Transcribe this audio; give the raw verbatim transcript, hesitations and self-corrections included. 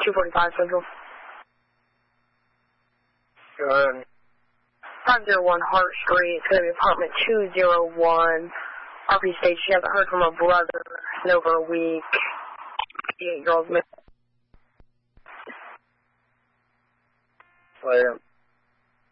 two forty-five Central. Go ahead. five oh one Hart Street. It's going to be apartment two oh one. R P states she hasn't heard from her brother in over a week. The eight-year-old's missing. Later.